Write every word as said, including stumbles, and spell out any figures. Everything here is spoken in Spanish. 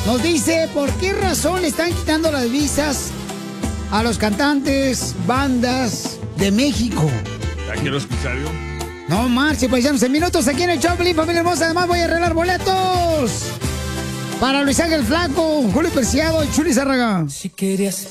Nos dice por qué razón le están quitando las visas a los cantantes, bandas de México. ¿Ya quiero escuchar yo? No marche, paisanos, en minutos aquí en el Choplin, familia hermosa. Además voy a arreglar boletos para Luis Ángel Flaco, Julio Preciado y Chuli Zárraga. Si querías